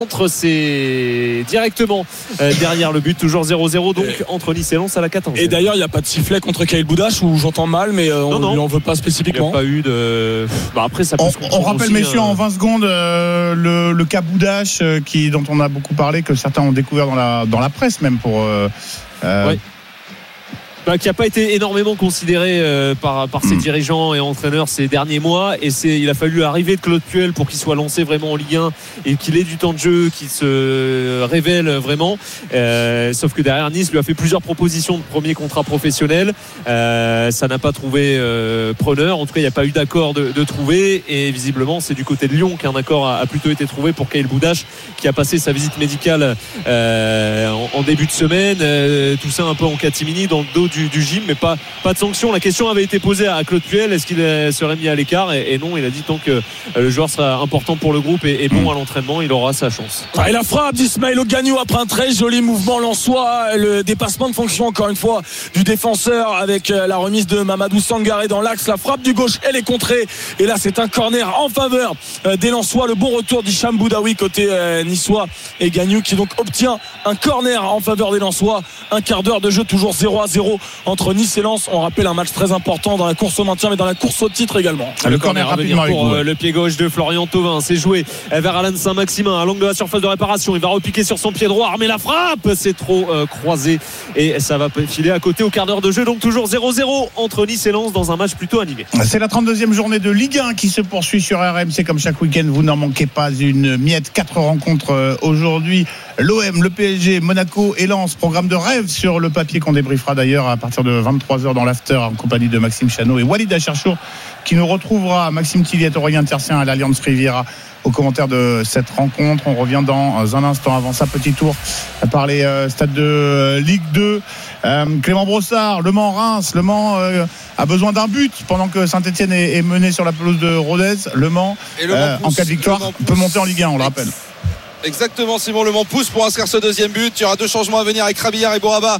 C'est directement derrière le but, toujours 0-0 donc entre Nice et Lens à la 14e. Et d'ailleurs il n'y a pas de sifflet contre Kyle Boudache, où j'entends mal, mais on ne lui en veut pas spécifiquement. Il n'y a pas eu de... après, ça peut on rappelle aussi, messieurs en 20 secondes le cas Boudache dont on a beaucoup parlé, que certains ont découvert dans la presse même pour ouais. Qui n'a pas été énormément considéré par ses dirigeants et entraîneurs ces derniers mois, et il a fallu l'arrivée de Claude Puel pour qu'il soit lancé vraiment en Ligue 1 et qu'il ait du temps de jeu, qu'il se révèle vraiment, sauf que derrière Nice lui a fait plusieurs propositions de premier contrat professionnel, ça n'a pas trouvé preneur, en tout cas il n'y a pas eu d'accord de trouver, et visiblement c'est du côté de Lyon qu'un accord a plutôt été trouvé pour Kyle Boudache, qui a passé sa visite médicale en début de semaine, tout ça un peu en catimini dans le dos du gym, mais pas de sanction. La question avait été posée à Claude Puel, est-ce qu'il serait mis à l'écart, et non, il a dit tant que le joueur sera important pour le groupe et bon à l'entraînement, il aura sa chance. Et la frappe d'Ismaël Ogagnou après un très joli mouvement lensois, le dépassement de fonction encore une fois du défenseur avec la remise de Mamadou Sangaré dans l'axe, la frappe du gauche, elle est contrée, et là c'est un corner en faveur des Lensois. Le bon retour d'Hicham Boudaoui côté niçois, et Gagnou qui donc obtient un corner en faveur des Lensois. Un quart d'heure de jeu, toujours 0-0 entre Nice et Lens. On rappelle un match très important dans la course au maintien, mais dans la course au titre également. Le corner à venir pour le pied gauche de Florian Thauvin. C'est joué vers Alan Saint-Maximin à l'angle de la surface de réparation. Il va repiquer sur son pied droit, mais la frappe, c'est trop croisé et ça va filer à côté au quart d'heure de jeu. Donc toujours 0-0 entre Nice et Lens dans un match plutôt animé. C'est la 32e journée de Ligue 1 qui se poursuit sur RMC comme chaque week-end. Vous n'en manquez pas une miette. 4 rencontres aujourd'hui. L'OM, le PSG, Monaco et Lens. Programme de rêve sur le papier qu'on débriefera d'ailleurs à partir de 23h dans l'after en compagnie de Maxime Chano et Walid Acharchour, qui nous retrouvera, Maxime Tilliette, Aurélien Tercien à l'Alliance Riviera au commentaire de cette rencontre. On revient dans un instant. Avant ça, petit tour par les stades de Ligue 2. Clément Brossard, Le Mans-Reims. Le Mans a besoin d'un but pendant que Saint-Etienne est mené sur la pelouse de Rodez. Le Mans, en cas de victoire, peut monter en Ligue 1, on le rappelle. Exactement, Simon. Le Mans pousse pour inscrire ce deuxième but. Il y aura 2 changements à venir avec Rabillard et Bouraba,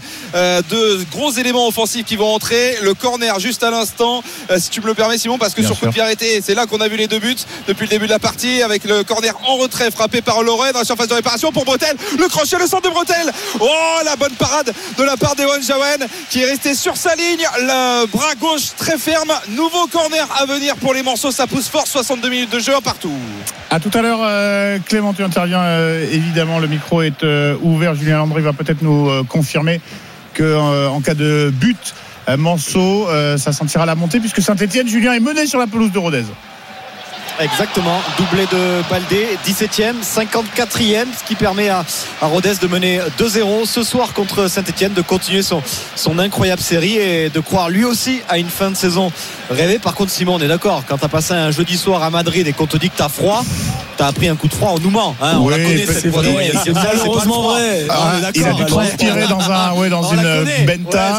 2 gros éléments offensifs qui vont entrer. Le corner juste à l'instant, si tu me le permets, Simon, parce que sur coup de pied arrêté, c'est là qu'on a vu les 2 buts depuis le début de la partie, avec le corner en retrait frappé par Lorraine dans la surface de réparation pour Bretel. Le crochet, le centre de Bretel. Oh, la bonne parade de la part d'Ewan Jawen qui est resté sur sa ligne, le bras gauche très ferme. Nouveau corner à venir pour les Morceaux, ça pousse fort. 62 minutes de jeu, un partout. À tout à l'heure, Clément, tu interviens. Évidemment, le micro est ouvert. Julien Landry va peut-être nous confirmer qu'en cas de but, Manceau, ça sentira la montée, puisque Saint-Etienne, Julien, est mené sur la pelouse de Rodez. Exactement, doublé de Baldé, 17e, 54e, ce qui permet à Rodez de mener 2-0 ce soir contre Saint-Etienne, de continuer son incroyable série et de croire lui aussi à une fin de saison rêvée. Par contre, Simon, on est d'accord, quand t'as passé un jeudi soir à Madrid et qu'on te dit que t'as froid, t'as pris un coup de froid, on nous ment, hein, on la connaît cette fois. C'est malheureusement vrai. Il a dû transpirer dans une benta.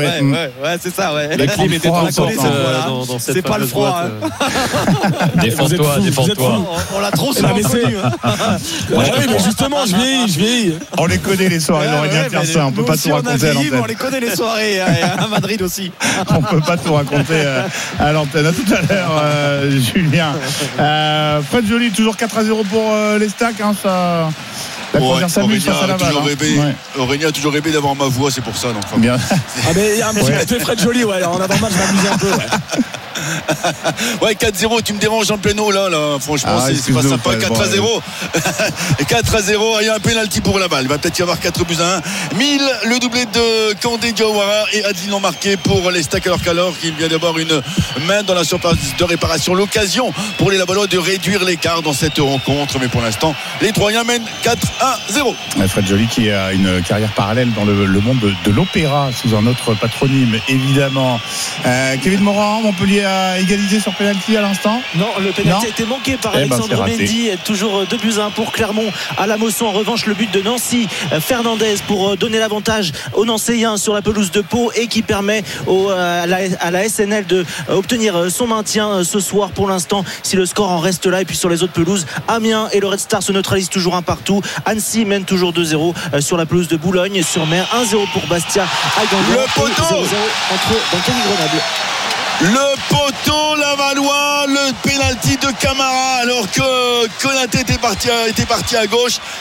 C'est ça, ouais. La clim était trop forte dans cette c'est pas le froid. Défends-toi. On l'a trop souvent connu. Oui, mais justement, je vieillis. On les connaît, les soirées d'Aurélien Tercin. On peut pas tout raconter à l'antenne. On les connaît, les soirées à Madrid aussi. On peut pas tout raconter à l'antenne. À tout à l'heure, Julien. Fred Joly, toujours 4-0 pour les Stacks. Ça... La première s'amuse face à Laval. Aurélien a toujours rêvé d'avoir ma voix, c'est pour ça. Donc, enfin, bien. Mais il y a un petit côté Fred Joly, en avant-match, je m'amusais un peu. Ouais, 4-0, tu me déranges en plein eau là. Franchement, c'est pas sympa. 4-0. 4-0, il y a un pénalty pour Laval. Il va peut-être y avoir 4-1. 1000, le doublé de Kandé Diawara et Adil marqué pour les Stacks, alors qu'il vient d'avoir une main dans la surface de réparation. L'occasion pour les Lavallois de réduire l'écart dans cette rencontre. Mais pour l'instant, les Troyens mènent 4-0. Fred Joly qui a une carrière parallèle dans le monde de l'opéra sous un autre patronyme, évidemment. Kevin Morin, Montpellier a égalisé sur pénalty à l'instant. Non, le pénalty a été manqué par Alexandre Mendy. Toujours 2-1 pour Clermont à la Mosson. En revanche, le but de Nancy Fernandez pour donner l'avantage aux Nancéiens sur la pelouse de Pau et qui permet à la SNL de obtenir son maintien ce soir. Pour l'instant, si le score en reste là, et puis sur les autres pelouses, Amiens et le Red Star se neutralisent toujours un partout. Annecy mène toujours 2-0 sur la pelouse de Boulogne-sur-Mer. 1-0 pour Bastia à Guingamp. Le poteau 0-0 entre Dunkerque et Grenoble. Le poteau lavallois, le pénalty de Camara, alors que Konaté était parti à gauche.